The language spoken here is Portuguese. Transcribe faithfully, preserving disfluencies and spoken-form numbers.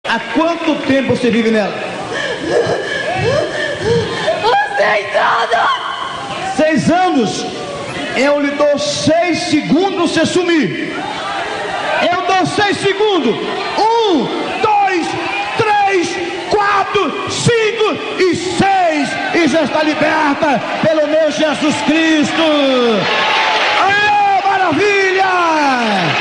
Há quanto tempo você vive nela? Seis anos! Seis anos? Eu lhe dou seis segundos você sumir. Eu dou seis segundos. Um, dois, três, quatro, cinco e seis. E já está liberta pelo meu Jesus Cristo.